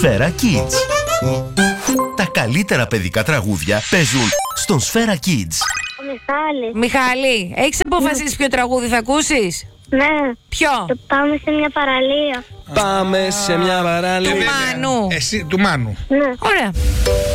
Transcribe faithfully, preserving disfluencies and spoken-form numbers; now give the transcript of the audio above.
Σφαίρα Kids. Τα καλύτερα παιδικά τραγούδια παίζουν στον Σφαίρα Kids. Ο Μιχάλης. Μιχάλη, έχεις αποφασίσει ποιο τραγούδι θα ακούσεις? Ναι. Ποιο? Το πάμε σε μια παραλία. Πάμε σε μια παραλία. Του Μάνου. Εσύ, του Μάνου. Ναι. Ωραία.